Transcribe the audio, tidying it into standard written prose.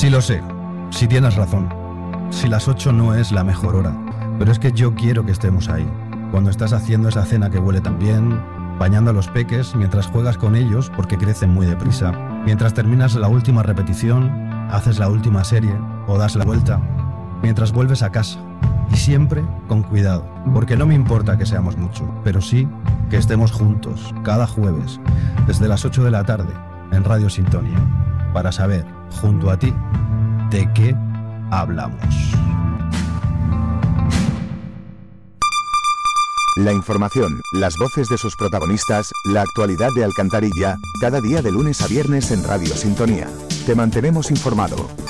Sí lo sé, sí tienes razón. Si las 8 no es la mejor hora, pero es que yo quiero que estemos ahí. Cuando estás haciendo esa cena que huele tan bien, bañando a los peques mientras juegas con ellos porque crecen muy deprisa, mientras terminas la última repetición, haces la última serie o das la vuelta, mientras vuelves a casa. Y siempre con cuidado, porque no me importa que seamos mucho, pero sí que estemos juntos cada jueves desde las 8 de la tarde en Radio Sintonía para saber, junto a ti, de qué hablamos. La información, las voces de sus protagonistas, la actualidad de Alcantarilla, cada día de lunes a viernes en Radio Sintonía. Te mantenemos informado.